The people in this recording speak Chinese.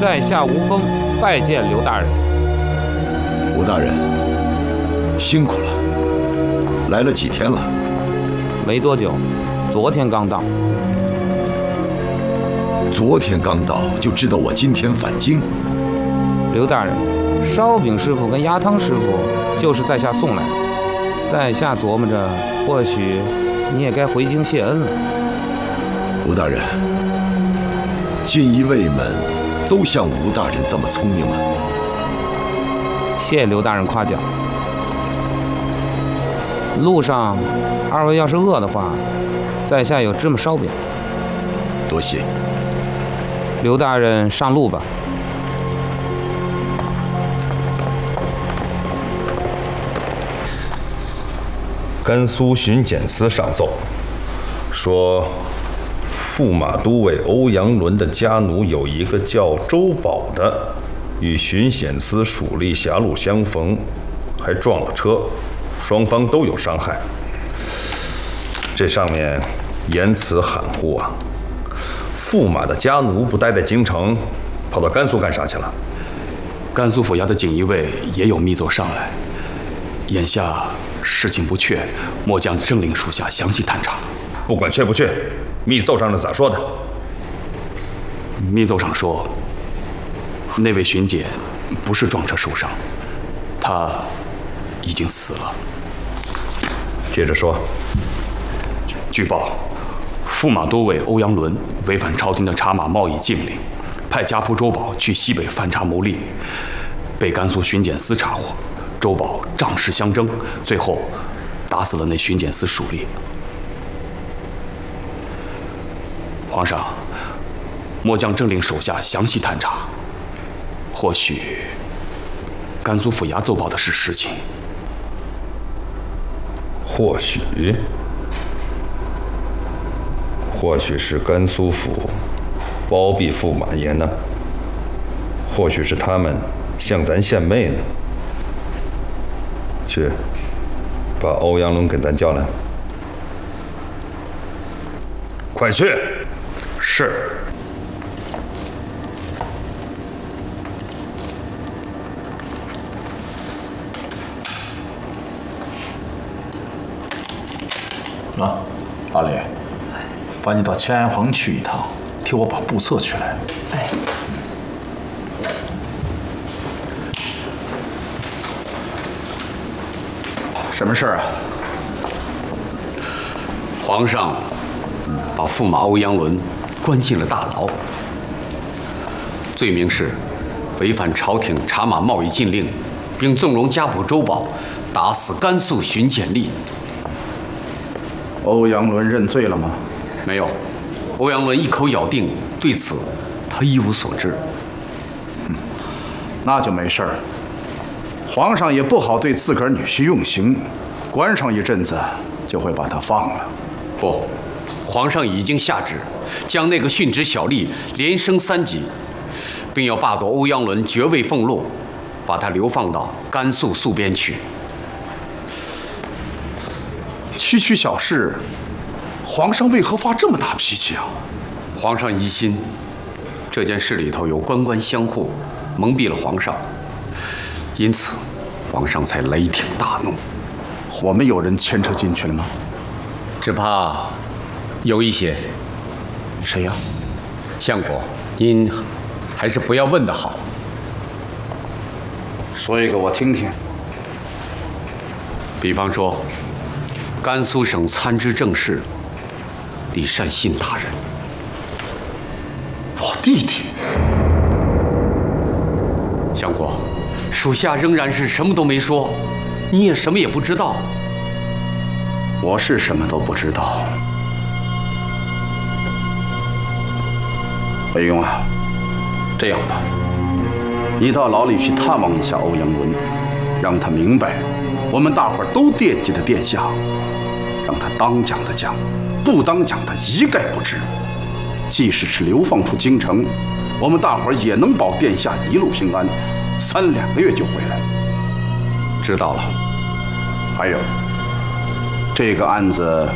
在下吴峰拜见刘大人。 吴大人，辛苦了。来了几天了？ 没多久，昨天刚到。 昨天刚到就知道我今天返京？ 刘大人，烧饼师傅跟鸭汤师傅就是在下送来的。在下琢磨着，或许你也该回京谢恩了。 吴大人，锦衣卫们都像吴大人这么聪明吗？ 谢谢刘大人夸奖。路上，二位要是饿的话，在下有芝麻烧饼。 多谢。 刘大人上路吧。 甘肃巡检司上奏，说驸马都尉欧阳伦的家奴有一个叫周宝的，与巡检司属吏狭路相逢，还撞了车，双方都有伤害。这上面言辞含糊啊！驸马的家奴不待在京城，跑到甘肃干啥去了？ 甘肃府衙的锦衣卫也有密奏上来，眼下事情不确，末将正令属下详细探查。 不管确不确，密奏上是咋说的？ 密奏上说，那位巡检不是撞车受伤，他已经死了。 接着说。 据报，驸马都尉欧阳伦违反朝廷的茶马贸易禁令，派家仆周宝去西北贩茶牟利，被甘肃巡检司查获。周宝仗势相争，最后打死了那巡检司属吏。皇上，末将正令手下详细探查，或许甘肃府衙奏报的是实情。 或许是甘肃府包庇驸马爷呢，或许是他们向咱献媚呢。去，把欧阳伦给咱叫来。快去！ 是。 啊，阿里，烦你到乾安坊去一趟，替我把簿册取来。 哎。 什么事儿啊？ 皇上把驸马欧阳伦关进了大牢，罪名是违反朝廷茶马贸易禁令，并纵容家仆周宝打死甘肃巡检吏。 欧阳伦认罪了吗？ 没有，欧阳伦一口咬定对此他一无所知。 那就没事儿。皇上也不好对自个儿女婿用刑，关上一阵子就会把他放了。 不，皇上已经下旨，将那个殉职小吏连升3级，并要罢夺欧阳伦爵位俸禄，把他流放到甘肃肃边去。 区区小事，皇上为何发这么大脾气啊？ 皇上疑心这件事里头有官官相护，蒙蔽了皇上，因此皇上才雷霆大怒。 我们有人牵扯进去了吗？ 只怕有一些。 谁呀？ 相国，您还是不要问的好。 说一个我听听。 比方说，甘肃省参知政事李善信大人。 我弟弟。 相国，属下仍然是什么都没说，你也什么也不知道。 我是什么都不知道。魏庸啊，这样吧，你到牢里去探望一下欧阳伦，让他明白，我们大伙儿都惦记着殿下，让他当讲的讲，不当讲的一概不知。即使是流放出京城，我们大伙儿也能保殿下一路平安，3、2个月就回来。 知道了。 还有，这个案子